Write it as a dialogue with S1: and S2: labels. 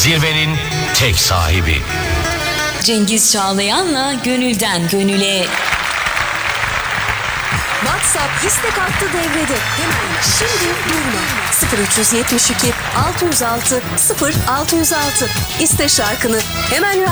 S1: zirvenin tek sahibi.
S2: Cengiz Çağlayan'la gönülden gönüle.
S3: WhatsApp istek hattı devrede. Hemen şimdi durma. 0372 606 0606. İste şarkını hemen